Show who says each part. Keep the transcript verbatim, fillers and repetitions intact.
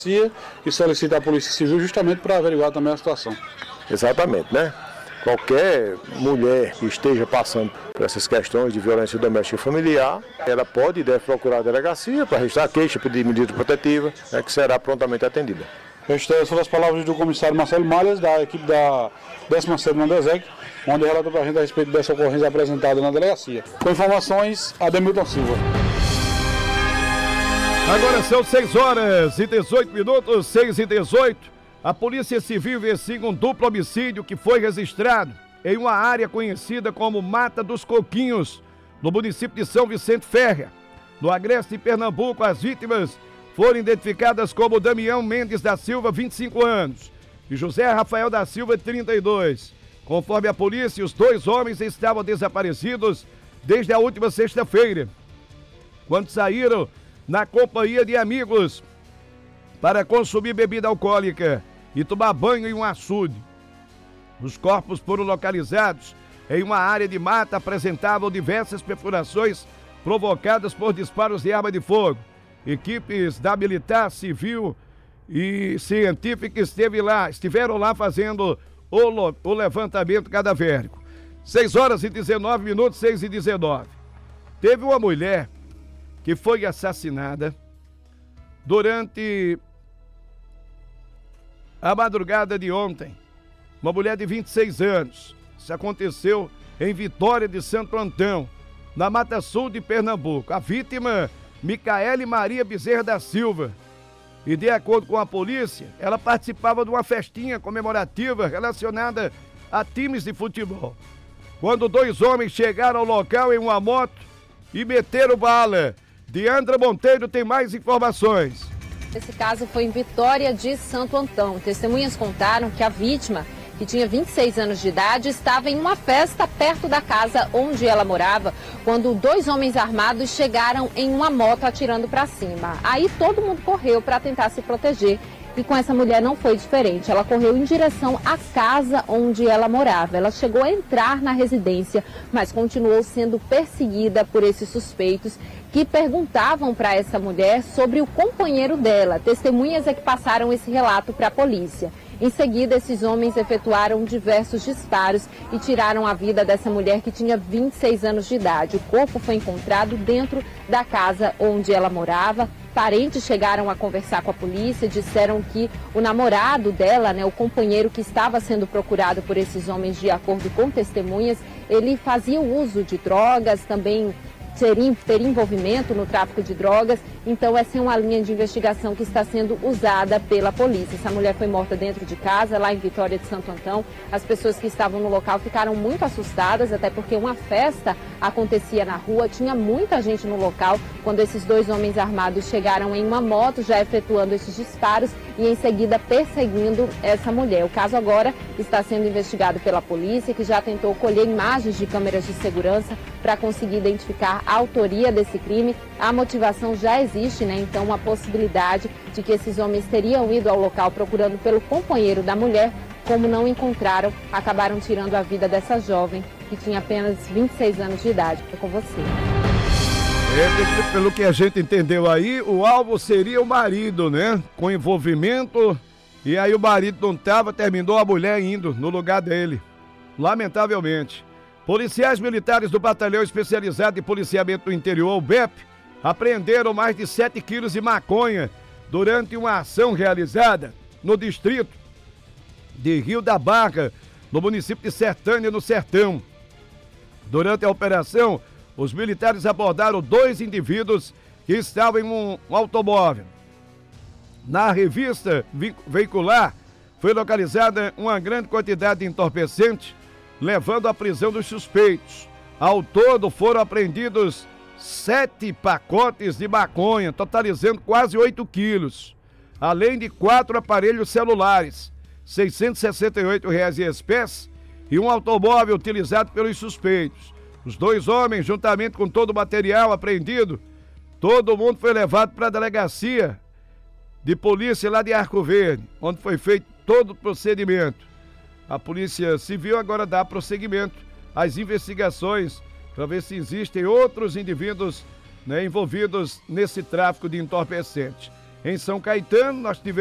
Speaker 1: E solicita a Polícia Civil justamente para averiguar também a situação.
Speaker 2: Exatamente, né? Qualquer mulher que esteja passando por essas questões de violência doméstica e familiar, ela pode e deve procurar a delegacia para registrar a queixa, pedir medida protetiva, né, que será prontamente atendida.
Speaker 1: Estas foram as palavras do comissário Marcelo Malhas, da equipe da décima segunda DESEC, onde relatou para a gente a respeito dessa ocorrência apresentada na delegacia. Com informações, Ademilton Silva.
Speaker 3: Agora são seis horas e dezoito minutos, seis e dezoito. A Polícia Civil investiga um duplo homicídio que foi registrado em uma área conhecida como Mata dos Coquinhos, no município de São Vicente Férrea. No Agreste, Pernambuco, as vítimas foram identificadas como Damião Mendes da Silva, vinte e cinco anos, e José Rafael da Silva, trinta e dois. Conforme a polícia, os dois homens estavam desaparecidos desde a última sexta-feira, quando saíram na companhia de amigos para consumir bebida alcoólica e tomar banho em um açude. Os corpos foram localizados em uma área de mata, apresentavam diversas perfurações provocadas por disparos de arma de fogo. Equipes da Militar, Civil e Científica esteve lá, estiveram lá fazendo o, lo, o levantamento cadavérico. seis horas e dezenove minutos, seis e dezenove. Teve uma mulher que foi assassinada durante a madrugada de ontem. Uma mulher de vinte e seis anos. Isso aconteceu em Vitória de Santo Antão, na Mata Sul de Pernambuco. A vítima, Micaele Maria Bezerra da Silva. E de acordo com a polícia, ela participava de uma festinha comemorativa relacionada a times de futebol, quando dois homens chegaram ao local em uma moto e meteram bala. Diandra Monteiro tem mais informações.
Speaker 4: Esse caso foi em Vitória de Santo Antão. Testemunhas contaram que a vítima, que tinha vinte e seis anos de idade, estava em uma festa perto da casa onde ela morava, quando dois homens armados chegaram em uma moto atirando para cima. Aí todo mundo correu para tentar se proteger. E com essa mulher não foi diferente. Ela correu em direção à casa onde ela morava. Ela chegou a entrar na residência, mas continuou sendo perseguida por esses suspeitos que perguntavam para essa mulher sobre o companheiro dela. Testemunhas é que passaram esse relato para a polícia. Em seguida, esses homens efetuaram diversos disparos e tiraram a vida dessa mulher que tinha vinte e seis anos de idade. O corpo foi encontrado dentro da casa onde ela morava. Parentes chegaram a conversar com a polícia, disseram que o namorado dela, né, o companheiro que estava sendo procurado por esses homens, de acordo com testemunhas, ele fazia uso de drogas, também teria, teria envolvimento no tráfico de drogas. Então essa é uma linha de investigação que está sendo usada pela polícia. Essa mulher foi morta dentro de casa, lá em Vitória de Santo Antão. As pessoas que estavam no local ficaram muito assustadas, até porque uma festa acontecia na rua, tinha muita gente no local quando esses dois homens armados chegaram em uma moto, já efetuando esses disparos e em seguida perseguindo essa mulher. O caso agora está sendo investigado pela polícia, que já tentou colher imagens de câmeras de segurança para conseguir identificar a autoria desse crime. A motivação já existe, né? Então, a possibilidade de que esses homens teriam ido ao local procurando pelo companheiro da mulher. Como não encontraram, acabaram tirando a vida dessa jovem, que tinha apenas vinte e seis anos de idade. É com você.
Speaker 3: É, pelo que a gente entendeu aí, o alvo seria o marido, né? Com envolvimento, e aí o marido não estava, terminou a mulher indo no lugar dele. Lamentavelmente. Policiais militares do Batalhão Especializado de Policiamento do Interior, o B E P, apreenderam mais de sete quilos de maconha durante uma ação realizada no distrito de Rio da Barra, no município de Sertânia, no Sertão. Durante a operação, os militares abordaram dois indivíduos que estavam em um, um automóvel. Na revista veicular, foi localizada uma grande quantidade de entorpecente, levando à prisão dos suspeitos. Ao todo, foram apreendidos sete pacotes de maconha, totalizando quase oito quilos, além de quatro aparelhos celulares, seiscentos e sessenta e oito reais em espécie, e um automóvel utilizado pelos suspeitos. Os dois homens, juntamente com todo o material apreendido, todo mundo foi levado para a delegacia de polícia lá de Arco Verde, onde foi feito todo o procedimento. A Polícia Civil agora dá prosseguimento às investigações para ver se existem outros indivíduos, né, envolvidos nesse tráfico de entorpecente. Em São Caetano, nós tivemos